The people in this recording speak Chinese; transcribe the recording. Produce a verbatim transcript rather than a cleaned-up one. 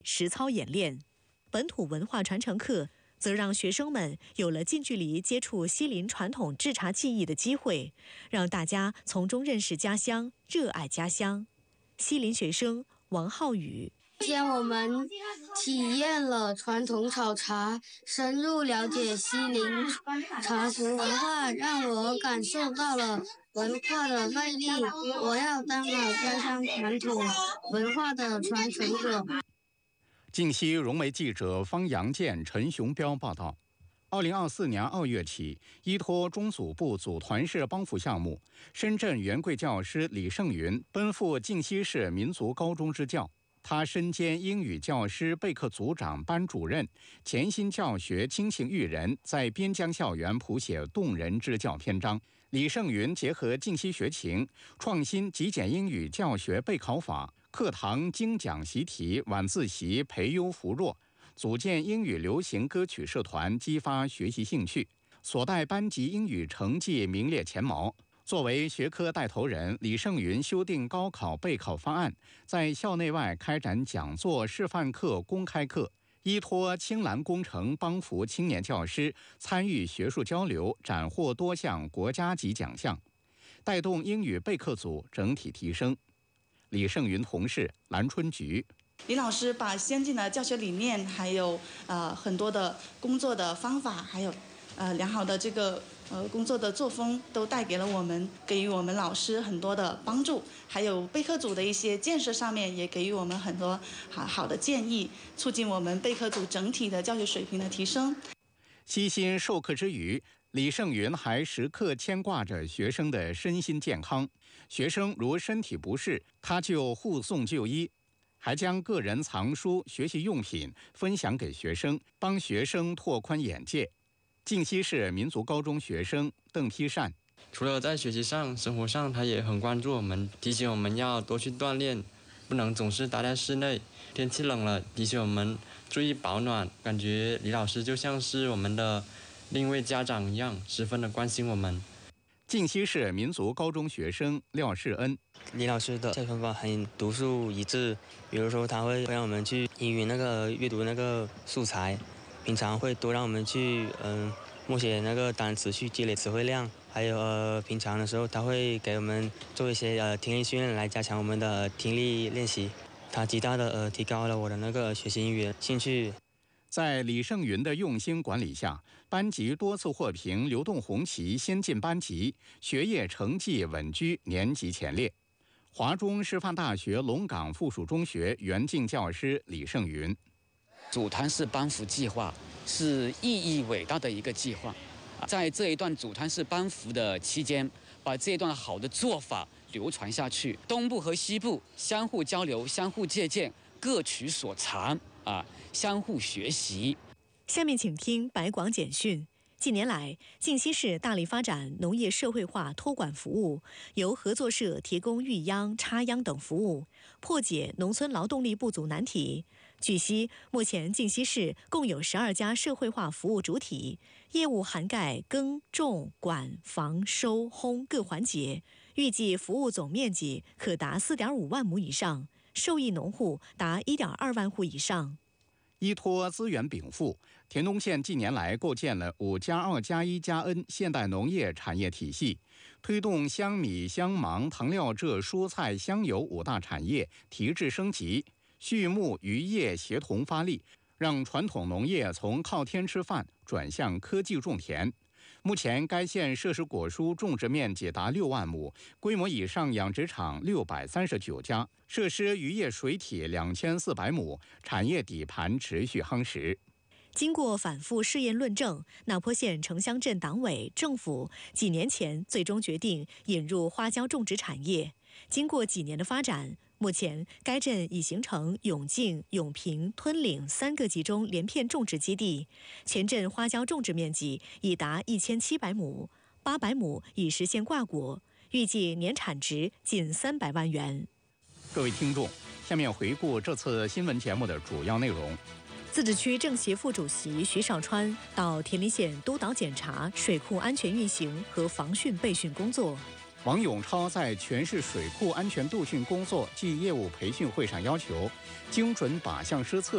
实操演练。本土文化传承课则让学生们有了近距离接触西林传统制茶技艺的机会，让大家从中认识家乡，热爱家乡。西林学生王浩宇。 今天我们体验了传统炒茶，深入了解西林茶食文化，让我感受到了文化的魅力。我要当好家乡传统文化的传承者。 靖西融媒记者方阳健、陈雄彪报道。二零二四年二月起，依托中组部组团式帮扶项目，深圳元贵教师李胜云奔赴靖西市民族高中支教。他身兼英语教师、备课组长、班主任，潜心教学，亲情育人，在边疆校园谱写动人支教篇章。李胜云结合靖西学情，创新极简英语教学备考法，课堂精讲习题，晚自习培优扶弱，组建英语流行歌曲社团，激发学习兴趣，所带班级英语成绩名列前茅。作为学科带头人，李胜云修订高考备考方案，在校内外开展讲座、示范课、公开课，依托青蓝工程帮扶青年教师参与学术交流，斩获多项国家级奖项，带动英语备课组整体提升。李胜云同事蓝春菊。 李老师把先进的教学理念，还有呃很多的工作的方法，还有呃良好的这个呃工作的作风，都带给了我们，给予我们老师很多的帮助，还有备课组的一些建设上面，也给予我们很多好好的建议，促进我们备课组整体的教学水平的提升。 悉心授课之余，李胜云还时刻牵挂着学生的身心健康，学生如身体不适，他就护送就医。还将个人藏书、学习用品分享给学生，帮学生拓宽眼界。靖西市民族高中学生邓丕善， 除了在学习上、生活上，他也很关注我们，提醒我们要多去锻炼，不能总是待在室内。天气冷了，提醒我们注意保暖。感觉李老师就像是我们的另一位家长一样，十分的关心我们。 靖西市民族高中学生廖世恩， 李老师的教学方法很独树一帜，比如说他会让我们去英语那个阅读那个素材，平常会多让我们去嗯、呃、默写那个单词，去积累词汇量，还有呃平常的时候他会给我们做一些呃听力训练来加强我们的、呃、听力练习，他极大的呃提高了我的那个学习英语的兴趣。 在李胜云的用心管理下，班级多次获评流动红旗先进班级，学业成绩稳居年级前列。华中师范大学龙岗附属中学原敬教师李胜云， 组团式帮扶计划是意义伟大的一个计划，在这一段组团式帮扶的期间，把这一段好的做法流传下去，东部和西部相互交流、相互借鉴，各取所长啊，相互学习。 下面请听白广简讯。近年来，靖西市大力发展农业社会化托管服务，由合作社提供育秧、插秧等服务，破解农村劳动力不足难题。据悉，目前靖西市共有十二家社会化服务主体，业务涵盖耕、种、管、防、收、烘各环节，预计服务总面积可达四点五万亩以上，受益农户达一点二万户以上。 依托资源禀赋，田东县近年来构建了五加二加一加 N 现代农业产业体系，推动香米、香芒、糖料蔗、蔬菜、香油五大产业提质升级，畜牧渔业协同发力，让传统农业从靠天吃饭转向科技种田。目前，该县设施果蔬种植面积达六万亩，规模以上养殖场六百三十九家，设施渔业水体两千四百亩，产业底盘持续夯实。 经过反复试验论证，那坡县城乡镇党委政府几年前最终决定引入花椒种植产业。经过几年的发展，目前该镇已形成永靖、永平、吞岭三个集中连片种植基地，全镇花椒种植面积已达一千七百亩，八百亩已实现挂果，预计年产值近三百万元。 各位听众，下面回顾这次新闻节目的主要内容。 自治区政协副主席徐绍川到田林县督导检查水库安全运行和防汛备汛工作。 王永超在全市水库安全度汛工作暨业务培训会上要求，精准靶向施测